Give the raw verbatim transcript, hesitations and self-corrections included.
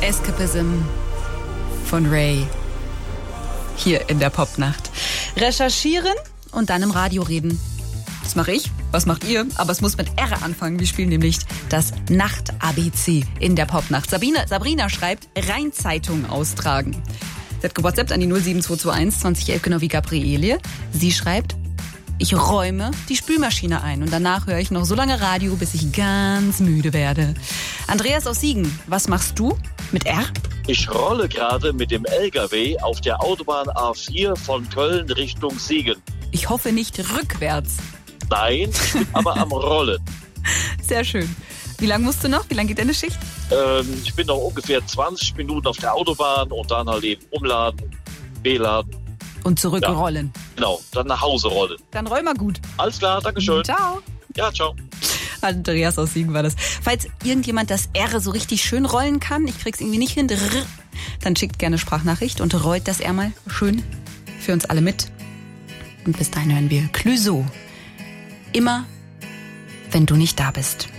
Escapism von Ray. Hier in der Popnacht. Recherchieren und dann im Radio reden. Das mache ich. Was macht ihr? Aber es muss mit R anfangen. Wir spielen nämlich das Nacht-A B C in der Popnacht. Sabine, Sabrina schreibt, Rheinzeitung austragen. Sie hat gewhatsappt an die null sieben zwei zwei eins zwanzig elf, genau wie Gabriele. Sie schreibt, ich räume die Spülmaschine ein und danach höre ich noch so lange Radio, bis ich ganz müde werde. Andreas aus Siegen, was machst du mit R? Ich rolle gerade mit dem L K W auf der Autobahn A vier von Köln Richtung Siegen. Ich hoffe nicht rückwärts. Nein, ich bin aber am Rollen. Sehr schön. Wie lange musst du noch? Wie lange geht deine Schicht? Ähm, ich bin noch ungefähr zwanzig Minuten auf der Autobahn und dann halt eben umladen, beladen. Und zurückrollen. Ja, genau, dann nach Hause rollen. Dann roll mal gut. Alles klar, dankeschön. Ciao. Ja, ciao. Andreas aus Siegen war das. Falls irgendjemand das R so richtig schön rollen kann, ich krieg's irgendwie nicht hin, dann schickt gerne Sprachnachricht und rollt das R mal schön für uns alle mit. Und bis dahin hören wir Clouseau. Immer, wenn du nicht da bist.